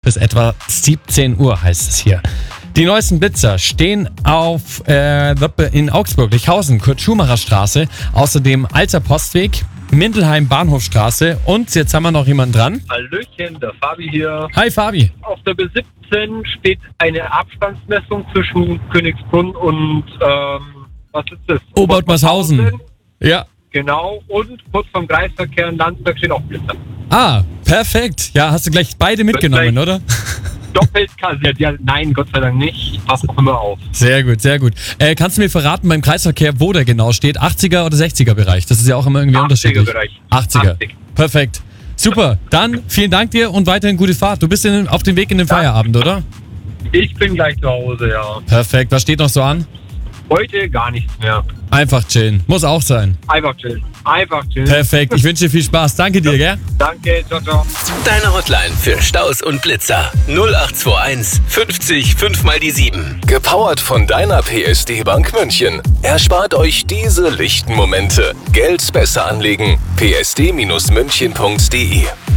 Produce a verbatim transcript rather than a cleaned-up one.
bis etwa siebzehn Uhr, heißt es hier. Die neuesten Blitzer stehen auf äh, in Augsburg, Lichhausen, Kurt-Schumacher-Straße, außerdem Alter Postweg, Mindelheim, Bahnhofstraße und jetzt haben wir noch jemanden dran. Hallöchen, der Fabi hier. Hi Fabi. Auf der B siebzehn steht eine Abstandsmessung zwischen Königsbrunn und, ähm, was ist das? Obertmarshausen. Ja. Genau, und kurz vom Kreisverkehr in Landsberg steht auch Blitzer. Ah, perfekt. Ja, hast du gleich beide mitgenommen, gleich oder? Doppelt kassiert. Ja, nein, Gott sei Dank nicht. Ich passe auch immer auf. Sehr gut, sehr gut. Äh, kannst du mir verraten beim Kreisverkehr, wo der genau steht? achtziger oder sechziger Bereich? Das ist ja auch immer irgendwie unterschiedlich. Bereich. achtziger. achtzig. Perfekt. Super. Dann vielen Dank dir und weiterhin gute Fahrt. Du bist in, auf dem Weg in den Feierabend, oder? Ich bin gleich zu Hause, ja. Perfekt. Was steht noch so an? Heute gar nichts mehr. Einfach chillen. Muss auch sein. Einfach chillen. Einfach chillen. Perfekt. Ich wünsche dir viel Spaß. Danke dir, gell? Danke. Ciao, ciao. Deine Hotline für Staus und Blitzer null acht zwei eins fünfzig fünf mal die sieben. Gepowert von deiner P S D Bank München. Erspart euch diese lichten Momente. Geld besser anlegen. p s d Bindestrich münchen punkt d e